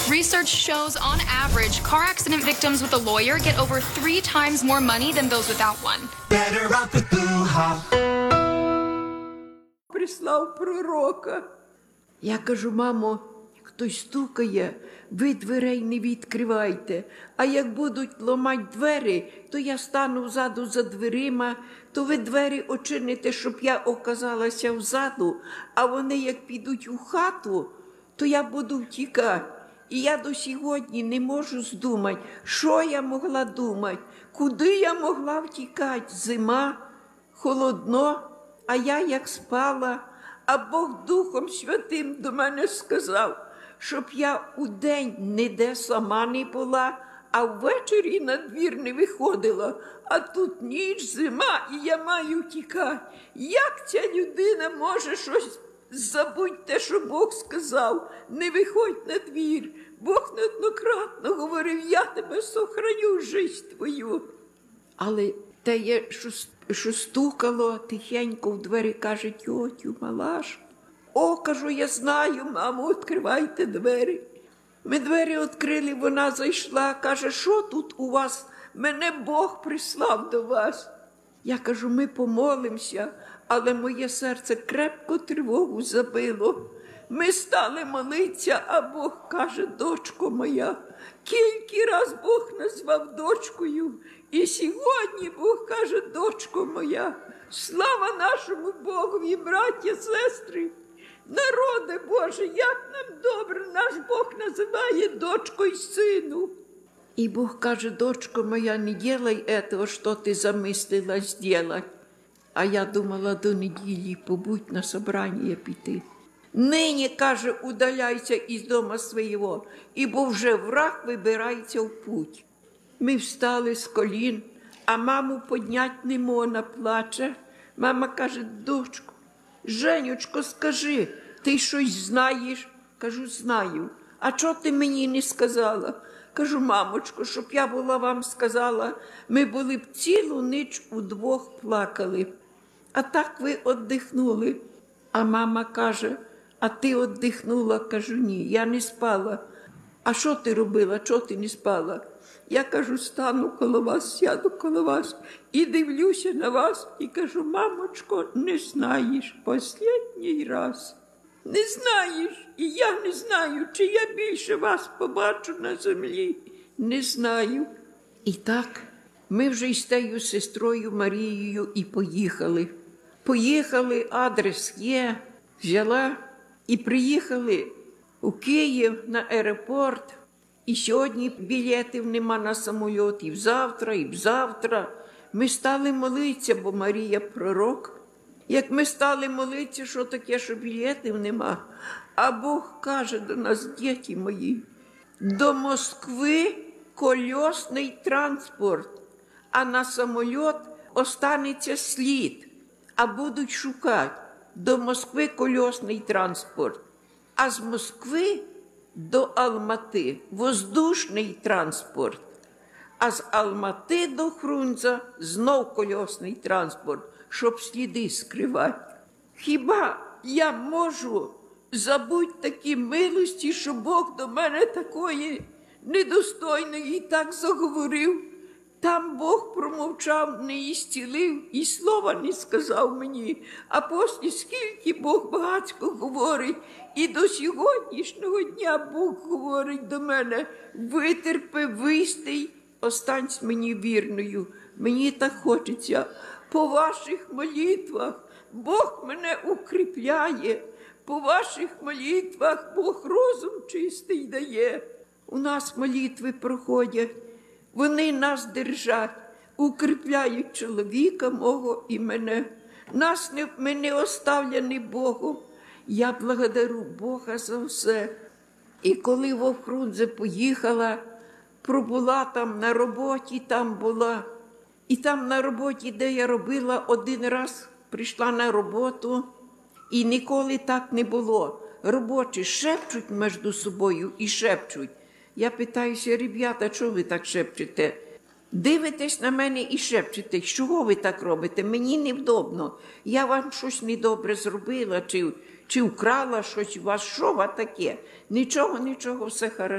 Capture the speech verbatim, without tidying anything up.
Research shows, on average, car accident victims with a lawyer get over three times more money than those without one. Better off with Buha. Прислав пророка. Я кажу, мамо, хтось стукає, ви дверей не відкривайте. А як будуть ламати двері, то я стану взаду за дверима, то ви двері очините, щоб я оказалася взаду, а вони як підуть у хату, то я буду втікати. І я до сьогодні не можу здумати, що я могла думати, куди я могла втікати. Зима, холодно, а я як спала, а Бог Духом Святим до мене сказав, щоб я удень ніде сама не була, а ввечері на двір не виходила. А тут ніч, зима, і я маю втікати. Як ця людина може щось забути те, що Бог сказав? Не виходь на двір. Бог неоднократно говорив, я тебе сохраню, життя твою. Але те є, що, що стукало тихенько в двері, каже, тьотю, Малаш. О, кажу, я знаю, мамо, відкривайте двері. Ми двері відкрили, вона зайшла, каже, що тут у вас? Мене Бог прислав до вас. Я кажу, ми помолимося, але моє серце крепко тривогу забило. Ми стали молитися, а Бог каже, дочко моя. Кілька раз Бог назвав дочкою, і сьогодні Бог каже, дочко моя. Слава нашому Богові, браття, сестри. Народе Боже, як нам добре наш Бог називає дочкою сину. І Бог каже, дочко моя, не делай этого, що ти замислила сделать. А я думала до неділі побудь на собрання піти. Нині, каже, удаляйся із дома свого, ібо вже враг вибирається в путь. Ми встали з колін, а маму поднять не можна, плаче. Мама каже, дочко, Женючко, скажи, ти щось знаєш? Кажу, знаю. А чого ти мені не сказала? Кажу, мамочко, щоб я була вам сказала, ми були б цілу ніч удвох плакали. А так ви віддихнули. А мама каже, а ти віддихнула? Кажу, ні, я не спала. А що ти робила? Чого ти не спала? Я кажу, стану коло вас, сяду коло вас і дивлюся на вас і кажу, мамочко, не знаєш, останній раз. Не знаєш, і я не знаю, чи я більше вас побачу на землі. Не знаю. І так, ми вже із тією сестрою Марією і поїхали. Поїхали, адрес є, взяла і приїхали у Київ на аеропорт. І сьогодні білетів нема на самоліт, і завтра, і завтра. Ми стали молитися, бо Марія пророк. Як ми стали молитися, що таке, що білетів нема. А Бог каже до нас, діти мої, до Москви колесний транспорт, а на самоліт останеться слід, а будуть шукати. До Москви колесний транспорт, а з Москви до Алмати воздушний транспорт, а з Алмати до Хрунза знов колесний транспорт, щоб сліди скривати. Хіба я можу забути такі милості, що Бог до мене такої недостойної і так заговорив? Там Бог промовчав, не ісцілив і слова не сказав мені. А після скільки Бог багатько говорить, і до сьогоднішнього дня Бог говорить до мене, витерпи, вистий, останься мені вірною. Мені так хочеться. По ваших молитвах Бог мене укріпляє, по ваших молитвах Бог розум чистий дає. У нас молитви проходять, вони нас держать, укріпляють чоловіка мого і мене. Нас не, ми не оставлені Богом. Я благодарю Бога за все. І коли в Хрунзе поїхала, пробула там на роботі, там була. І там на роботі, де я робила, один раз прийшла на роботу, і ніколи так не було. Робочі шепчуть між собою і шепчуть. Я питаюся, ребята, чого ви так шепчете? Дивитесь на мене і шепчете, чого ви так робите? Мені невдобно. Я вам щось недобре зробила, чи, чи вкрала щось у вас, що ви таке? Нічого, нічого, все хорошо.